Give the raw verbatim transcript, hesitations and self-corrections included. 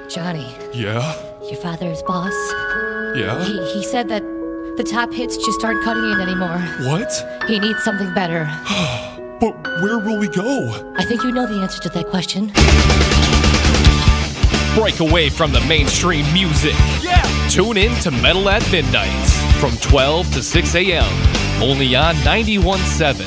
Johnny. Yeah? Your father's boss. Yeah? He, he said that the top hits just aren't cutting it anymore. What? He needs something better. But where will we go? I think you know the answer to that question. Break away from the mainstream music. Yeah! Tune in to Metal at Midnight from twelve to six a.m. only on ninety-one point seven